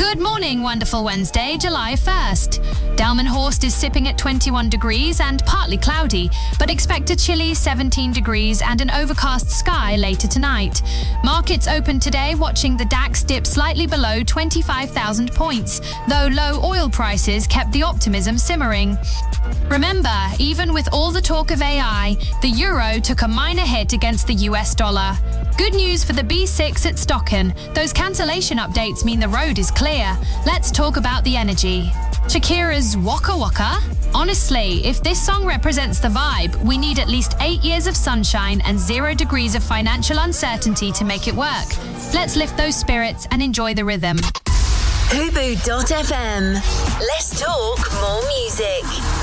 Good morning, wonderful Wednesday, July 1st. Delmenhorst is sipping at 21 degrees and partly cloudy, but expect a chilly 17 degrees and an overcast sky later tonight. Markets opened today watching the DAX dip slightly below 25,000 points, though low oil prices kept the optimism simmering. Remember, even with all the talk of AI, the euro took a minor hit against the US dollar. Good news for the B6 at Stocken. Those cancellation updates mean the road is clear. Let's talk about the energy. Shakira's Waka Waka? Honestly, if this song represents the vibe, we need at least 8 years of sunshine and 0 degrees of financial uncertainty to make it work. Let's lift those spirits and enjoy the rhythm. Hubu.fm. Let's talk more music.